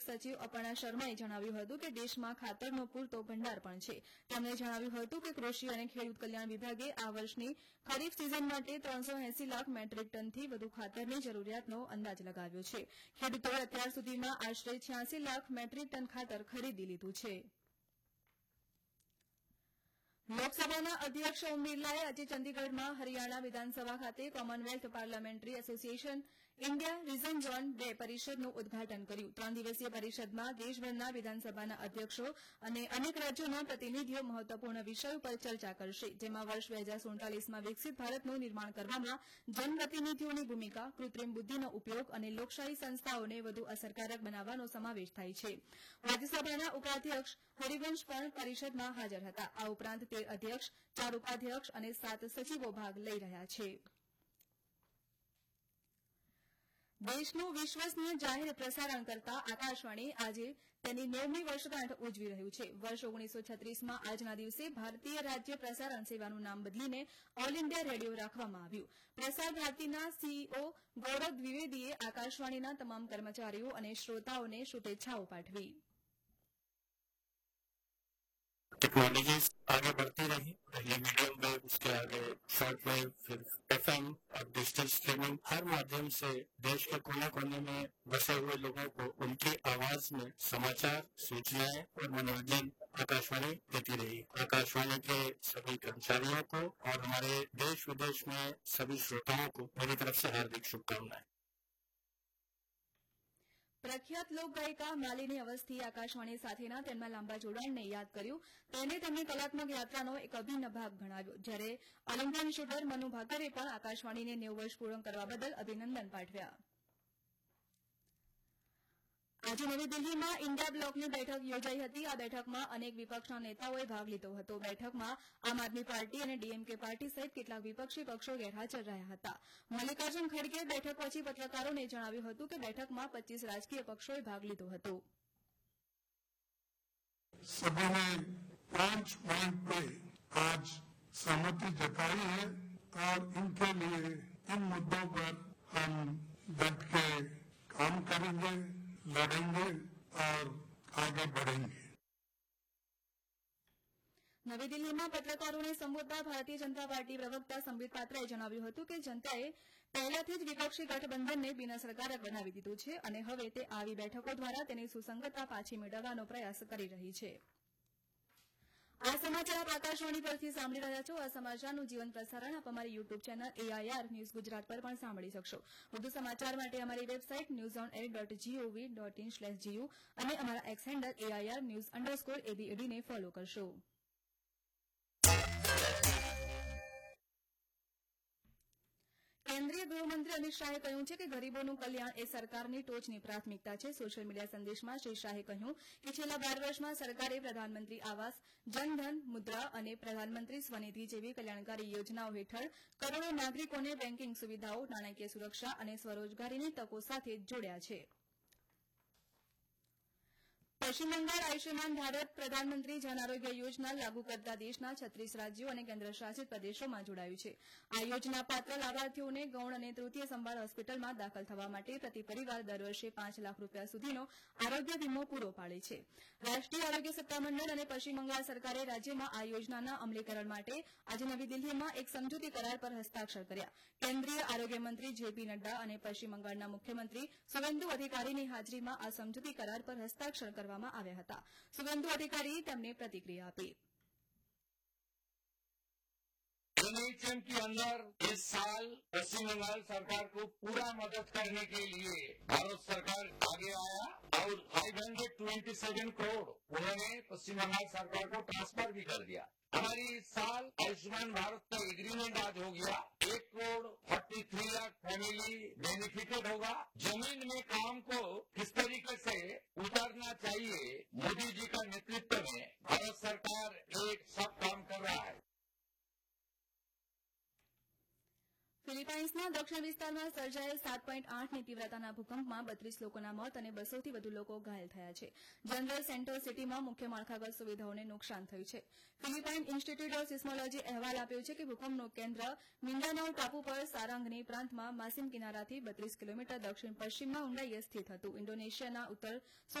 પ્રાદેશિક સચિવ અપર્ણા શર્માએ જણાવ્યું હતું કે દેશમાં ખાતરનો પૂરતો ભંડાર પણ છે. તેમણે જણાવ્યું હતું કે કૃષિ અને ખેડૂત કલ્યાણ વિભાગે આ વર્ષની ખરીફ સિઝન માટે 380 લાખ મેટ્રિક ટનથી વધુ ખાતરની જરૂરિયાતનો અંદાજ લગાવ્યો છે. ખેડૂતોએ અત્યાર સુધીમાં આશરે 86 લાખ મેટ્રિક ટન ખાતર ખરીદી લીધું છે. લોકસભાના અધ્યક્ષ ઓમ બિરલાએ આજે ચંદીગઢમાં હરિયાણા વિધાનસભા ખાતે Commonwealth parliamentary association India reason zone 2 પરિષદનું ઉદઘાટન કર્યું. 3 દિવસીય પરિષદમાં દેશભરના વિધાનસભાના અધ્યક્ષો અને અનેક રાજ્યોના પ્રતિનિધિઓ મહત્વપૂર્ણ વિષયો પર ચર્ચા કરશે, જેમાં વર્ષ 2047માં વિકસિત ભારતનું નિર્માણ કરવામાં જનપ્રતિનિધિઓની ભૂમિકા, કૃત્રિમ બુદ્ધિનો ઉપયોગ અને લોકશાહી સંસ્થાઓને વધુ અસરકારક બનાવવાનો સમાવેશ થાય છે. રાજ્યસભાના ઉપાધ્યક્ષ હરિવંશ પણ પરિષદમાં હાજર હતા. આ ઉપરાંત 13 અધ્યક્ષ, 4 ઉપાધ્યક્ષ અને 7 સચિવો ભાગ લઈ રહ્યા છે. દેશનું વિશ્વસનીય જાહેર પ્રસારણ કરતા આકાશવાણી આજે તેની 9મી વર્ષગાંઠ ઉજવી રહ્યું છે. વર્ષ 1936માં આજના દિવસે ભારતીય રાજ્ય પ્રસારણ સેવાનું નામ બદલીને ઓલ ઇન્ડિયા રેડિયો રાખવામાં આવ્યું. પ્રસાર ભારતીના સીઈઓ ગૌરવ દ્વિવેદીએ આકાશવાણીના તમામ કર્મચારીઓ અને શ્રોતાઓને શુભેચ્છાઓ પાઠવી. टेक्नोलॉजी आगे बढ़ती रही, पहले मीडियम वेव, उसके आगे शॉर्ट वेव, फिर एफएम और डिजिटल स्ट्रीमिंग. हर माध्यम से देश के कोने कोने में बसे हुए लोगों को उनकी आवाज में समाचार, सूचनाएं और मनोरंजन आकाशवाणी देती रही. आकाशवाणी के सभी कर्मचारियों को और हमारे देश विदेश में सभी श्रोताओं को मेरी तरफ से हार्दिक शुभकामनाएं. પ્રખ્યાત લોકગાયિકા માલિની અવસ્થીએ આકાશવાણી સાથેના તેમના લાંબા જોડાણને યાદ કર્યું. તેને તેમની કલાત્મક યાત્રાનો એક અભિન્ન ભાગ ગણાવ્યો. જ્યારે ઓલિમ્પિયન શૂટર મનુ ભાકરે પણ આકાશવાણીને 90 વર્ષ પૂર્ણ કરવા બદલ અભિનંદન પાઠવ્યા. આજે નવી દિલ્હીમાં ઇન્ડિયા બ્લોકની બેઠક યોજાઈ હતી. આ બેઠકમાં અનેક વિપક્ષના નેતાઓએ ભાગ લીધો હતો. બેઠકમાં આમ આદમી પાર્ટી અને ડીએમકે પાર્ટી સહિત કેટલાક વિપક્ષી પક્ષો ગેરહાજર રહ્યા હતા. મલ્લિકાર્જુન ખડગે બેઠક પછી પત્રકારોને જણાવ્યું હતું કે બેઠકમાં 25 રાજકીય પક્ષોએ ભાગ લીધો હતો. सभी ने 5 पॉइंट पे आज सहमति जताई है और इनके लिए इन मुद्दों पर हम डट के काम करेंगे, लड़ेंगे और आगे बढ़ेंगे. નવી દિલ્હીમાં પત્રકારોને સંબોધતા ભારતીય જનતા પાર્ટી પ્રવક્તા સંબિત પાત્રાએ જણાવ્યું હતું કે જનતાએ પહેલાથી જ વિપક્ષી ગઠબંધનને બિનઅસરકારક બનાવી દીધું છે અને હવે તે આવી બેઠકો દ્વારા તેની સુસંગતતા પાછી મેળવવાનો પ્રયાસ કરી રહી છે. આ સમાચાર આપ આકાશવાણી પરથી સાંભળી રહ્યા છો. આ સમાચારનું જીવન પ્રસારણ આપ અમારી YouTube channel AIR news Gujarat પર પણ સાંભળી શકશો. વધુ સમાચાર માટે અમારી વેબસાઇટ newsonair.gov.in/gu અને અમારા એક્સ હેન્ડલ AIR_news_ABAD ને ફોલો કરશો. કેન્દ્રીય ગૃહમંત્રી અમિત શાહે કહ્યું છે કે ગરીબોનું કલ્યાણ એ સરકારની ટોચની પ્રાથમિકતા છે. સોશિયલ મીડિયા સંદેશમાં શ્રી શાહે કહ્યું કે છેલ્લા 12 વર્ષમાં સરકારે પ્રધાનમંત્રી આવાસ, જનધન, મુદ્રા અને પ્રધાનમંત્રી સ્વનિધિ જેવી કલ્યાણકારી યોજનાઓ હેઠળ કરોડો નાગરિકોને બેન્કિંગ સુવિધાઓ, નાણાકીય સુરક્ષા અને સ્વરોજગારીની તકો સાથે જોડ્યા છે. પશ્ચિમ બંગાળ આયુષ્યમાન ભારત પ્રધાનમંત્રી જન આરોગ્ય યોજના લાગુ કરતા દેશના 36 રાજ્યો અને કેન્દ્રશાસિત પ્રદેશોમાં જોડાયું છે. આ યોજના પાત્ર લાભાર્થીઓને ગૌણ અને તૃતીય સંભાળ હોસ્પિટલમાં દાખલ થવા માટે પ્રતિ પરિવાર દર વર્ષે 5 લાખ રૂપિયા સુધીનો આરોગ્ય વીમો પૂરો પાડે છે. રાષ્ટ્રીય આરોગ્ય સત્તામંડળ અને પશ્ચિમ બંગાળ સરકારે રાજ્યમાં આ યોજનાના અમલીકરણ માટે આજે નવી દિલ્હીમાં એક સમજૂતી કરાર પર હસ્તાક્ષર કર્યા. કેન્દ્રીય આરોગ્ય મંત્રી જેપી નડ્ડા અને પશ્ચિમ બંગાળના મુખ્યમંત્રી સુવેન્દુ અધિકારીની હાજરીમાં આ સમજૂતી કરાર પર હસ્તાક્ષર કરવામાં આવ્યા હતા. સુવેન્દુ અધિકારીએ તેમને प्रतिक्रिया આપી. एनएचएम के अंदर इस साल पश्चिम बंगाल सरकार को पूरा मदद करने के लिए भारत सरकार आगे आया और 527 करोड़ उन्होंने पश्चिम बंगाल सरकार को ट्रांसफर भी कर दिया. हमारी इस साल आयुष्मान भारत का एग्रीमेंट आज हो गया. 1,43 लाख फैमिली बेनिफिटेड होगा. जमीन में काम को किस तरीके से उतारना चाहिए, मोदी जी का नेतृत्व में भारत सरकार एक सब काम कर रहा है. ફિલિપાઇન્સના દક્ષિણ વિસ્તારમાં સર્જાયેલ 7.8ની તીવ્રતાના ભૂકંપમાં 32 લોકોના મોત અને 200થી વધુ લોકો ઘાયલ થયા છે. જનરલ સેન્ટર સિટીમાં મુખ્ય માળખાગત સુવિધાઓને નુકસાન થયું છે. ફિલિપાઇન ઇન્સ્ટિટ્યૂટ ઓફ સિસ્મોલોજી અહેવાલ આપ્યો છે કે ભૂકંપનું કેન્દ્ર મિન્ડાનાઓ ટાપુ પર સારાંગની પ્રાંતમાં માસિમ કિનારાથી 32 કિલોમીટર દક્ષિણ પશ્ચિમમાં ઊંડાઈએ સ્થિત હતું. ઇન્ડોનેશિયાના ઉત્તર